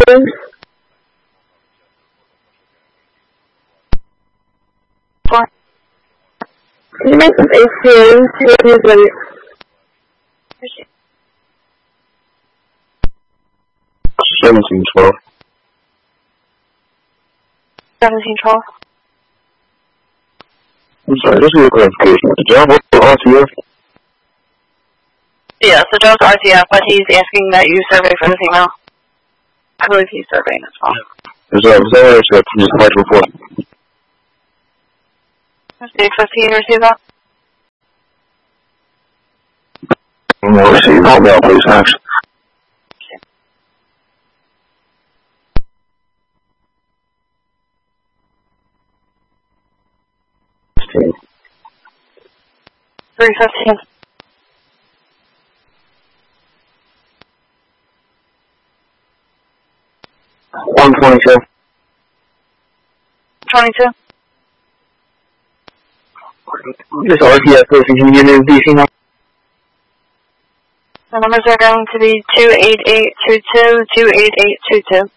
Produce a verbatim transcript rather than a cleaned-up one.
please? Four. Can you make some A C As? See what he's ready. Seventeen twelve. Seventeen twelve. I'm sorry, just a little clarification. Did y'all work for R T F? Yes, the job's R T F, but he's asking that you survey for the female. I believe he's surveying as well. Is that, is that what I said? Just like report. six fifteen, receive that? We'll receive all mail, please. Thanks. three fifteen. one twenty-two. twenty-two. This R T F person, can you give me the D C number? The numbers are going to be two eight eight two two, two eight eight two two.